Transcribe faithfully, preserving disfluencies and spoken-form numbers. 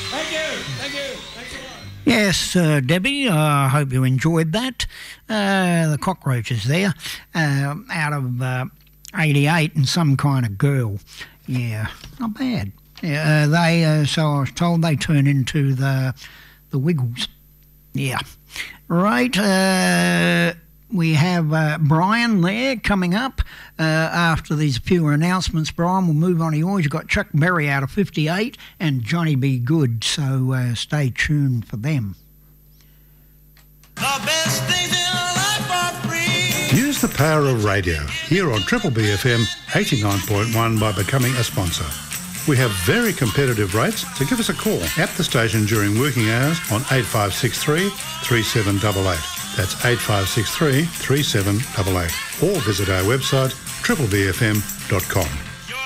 Thank you. Thank you. Thanks a lot. Yes, uh, Debbie, I uh, hope you enjoyed that. Uh, the Cockroaches there, uh, out of uh, eighty-eight and Some Kind of Girl. Yeah, not bad. Yeah, uh, they, uh, so I was told they turn into the the Wiggles. Yeah. Right, uh, we have uh, Brian there coming up uh, after these few announcements. Brian, we'll move on to yours. You've got Chuck Berry out of fifty-eight and Johnny B. Good, so uh, stay tuned for them. The best things in life are free. Use the power of radio here on Triple B F M eighty-nine point one by becoming a sponsor. We have very competitive rates, so give us a call at the station during working hours on eight five six three, three seven eight eight. That's eight five six three, three seven eight eight. Or visit our website triple b f m dot com.